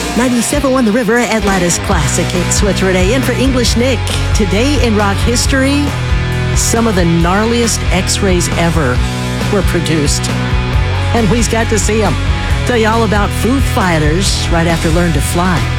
97.1 The River, Atlanta's Classic Hits with Renee in for English Nick. Today in rock history, some of the gnarliest X-rays ever were produced. And we've got to see them. Tell you all about Foo Fighters right after Learn to Fly.